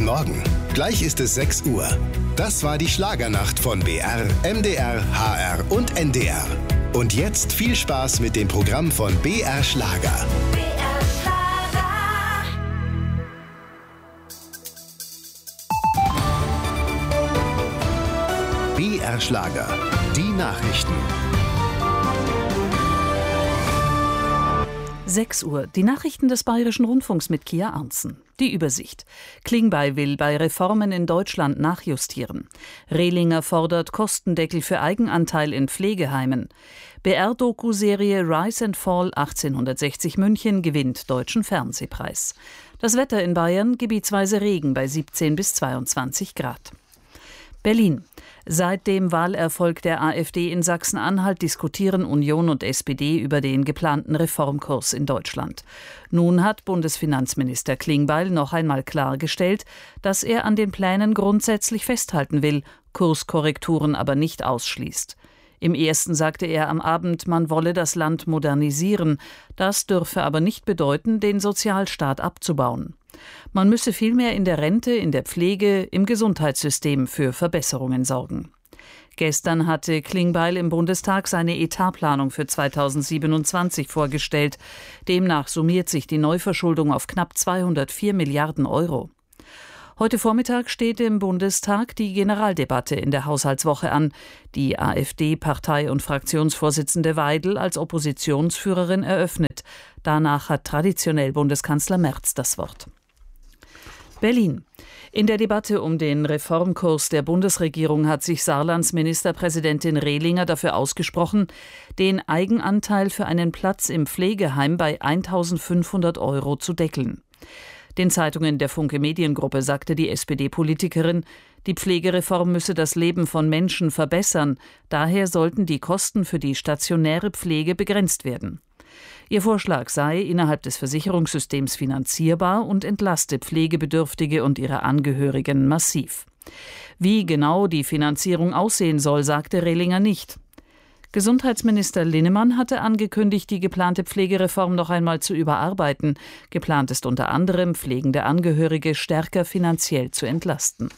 Morgen. Gleich ist es 6 Uhr. Das war die Schlagernacht von BR, MDR, HR und NDR. Und jetzt viel Spaß mit dem Programm von BR Schlager. BR Schlager. BR Schlager. Die Nachrichten. 6 Uhr. Die Nachrichten des Bayerischen Rundfunks mit Kia Arntzen. Die Übersicht. Klingbeil will bei Reformen in Deutschland nachjustieren. Rehlinger fordert Kostendeckel für Eigenanteil in Pflegeheimen. BR-Doku-Serie Rise and Fall 1860 München gewinnt Deutschen Fernsehpreis. Das Wetter in Bayern: gebietsweise Regen bei 17 bis 22 Grad. Berlin. Seit dem Wahlerfolg der AfD in Sachsen-Anhalt diskutieren Union und SPD über den geplanten Reformkurs in Deutschland. Nun hat Bundesfinanzminister Klingbeil noch einmal klargestellt, dass er an den Plänen grundsätzlich festhalten will, Kurskorrekturen aber nicht ausschließt. Im ersten sagte er am Abend, man wolle das Land modernisieren. Das dürfe aber nicht bedeuten, den Sozialstaat abzubauen. Man müsse vielmehr in der Rente, in der Pflege, im Gesundheitssystem für Verbesserungen sorgen. Gestern hatte Klingbeil im Bundestag seine Etatplanung für 2027 vorgestellt. Demnach summiert sich die Neuverschuldung auf knapp 204 Milliarden Euro. Heute Vormittag steht im Bundestag die Generaldebatte in der Haushaltswoche an. Die AfD-Partei- und Fraktionsvorsitzende Weidel als Oppositionsführerin eröffnet. Danach hat traditionell Bundeskanzler Merz das Wort. Berlin. In der Debatte um den Reformkurs der Bundesregierung hat sich Saarlands Ministerpräsidentin Rehlinger dafür ausgesprochen, den Eigenanteil für einen Platz im Pflegeheim bei 1.500 € zu deckeln. Den Zeitungen der Funke Mediengruppe sagte die SPD-Politikerin, die Pflegereform müsse das Leben von Menschen verbessern, daher sollten die Kosten für die stationäre Pflege begrenzt werden. Ihr Vorschlag sei innerhalb des Versicherungssystems finanzierbar und entlaste Pflegebedürftige und ihre Angehörigen massiv. Wie genau die Finanzierung aussehen soll, sagte Rehlinger nicht. Gesundheitsminister Linnemann hatte angekündigt, die geplante Pflegereform noch einmal zu überarbeiten. Geplant ist unter anderem, pflegende Angehörige stärker finanziell zu entlasten.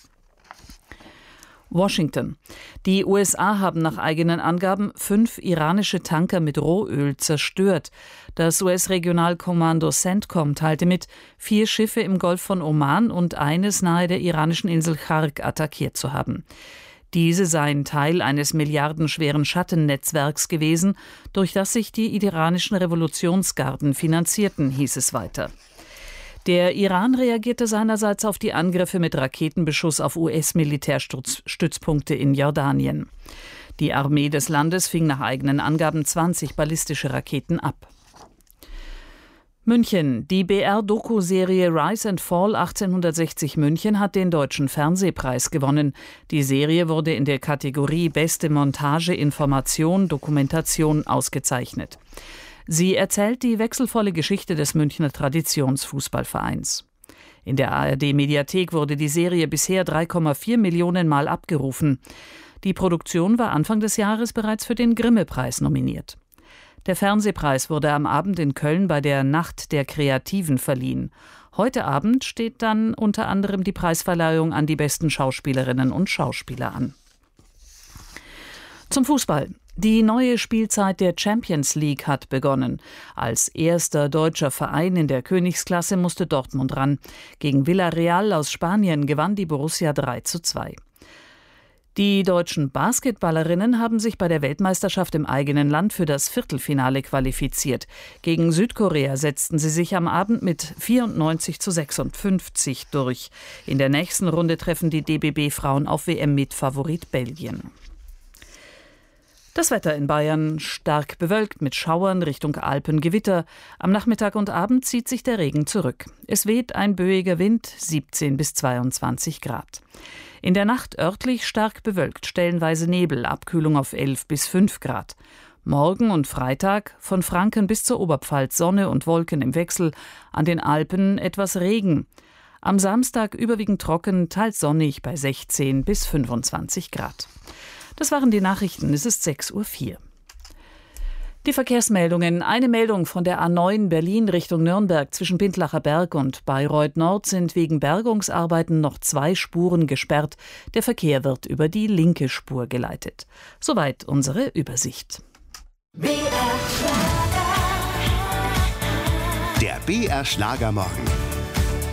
Washington. Die USA haben nach eigenen Angaben 5 iranische Tanker mit Rohöl zerstört. Das US-Regionalkommando CENTCOM teilte mit, 4 Schiffe im Golf von Oman und eines nahe der iranischen Insel Chark attackiert zu haben. Diese seien Teil eines milliardenschweren Schattennetzwerks gewesen, durch das sich die iranischen Revolutionsgarden finanzierten, hieß es weiter. Der Iran reagierte seinerseits auf die Angriffe mit Raketenbeschuss auf US-Militärstützpunkte in Jordanien. Die Armee des Landes fing nach eigenen Angaben 20 ballistische Raketen ab. München. Die BR-Doku-Serie Rise and Fall 1860 München hat den Deutschen Fernsehpreis gewonnen. Die Serie wurde in der Kategorie Beste Montage, Information, Dokumentation ausgezeichnet. Sie erzählt die wechselvolle Geschichte des Münchner Traditionsfußballvereins. In der ARD-Mediathek wurde die Serie bisher 3,4 Millionen Mal abgerufen. Die Produktion war Anfang des Jahres bereits für den Grimme-Preis nominiert. Der Fernsehpreis wurde am Abend in Köln bei der Nacht der Kreativen verliehen. Heute Abend steht dann unter anderem die Preisverleihung an die besten Schauspielerinnen und Schauspieler an. Zum Fußball. Die neue Spielzeit der Champions League hat begonnen. Als erster deutscher Verein in der Königsklasse musste Dortmund ran. Gegen Villarreal aus Spanien gewann die Borussia 3:2. Die deutschen Basketballerinnen haben sich bei der Weltmeisterschaft im eigenen Land für das Viertelfinale qualifiziert. Gegen Südkorea setzten sie sich am Abend mit 94:56 durch. In der nächsten Runde treffen die DBB-Frauen auf WM-Mitfavorit Belgien. Das Wetter in Bayern: stark bewölkt mit Schauern Richtung Alpen, Gewitter. Am Nachmittag und Abend zieht sich der Regen zurück. Es weht ein böiger Wind, 17 bis 22 Grad. In der Nacht örtlich stark bewölkt, stellenweise Nebel, Abkühlung auf 11 bis 5 Grad. Morgen und Freitag von Franken bis zur Oberpfalz Sonne und Wolken im Wechsel, an den Alpen etwas Regen. Am Samstag überwiegend trocken, teils sonnig bei 16 bis 25 Grad. Das waren die Nachrichten, es ist 6:04 Uhr. Die Verkehrsmeldungen. Eine Meldung von der A9 Berlin Richtung Nürnberg zwischen Bindlacher Berg und Bayreuth Nord sind wegen Bergungsarbeiten noch 2 Spuren gesperrt. Der Verkehr wird über die linke Spur geleitet. Soweit unsere Übersicht. Der BR Schlagermorgen.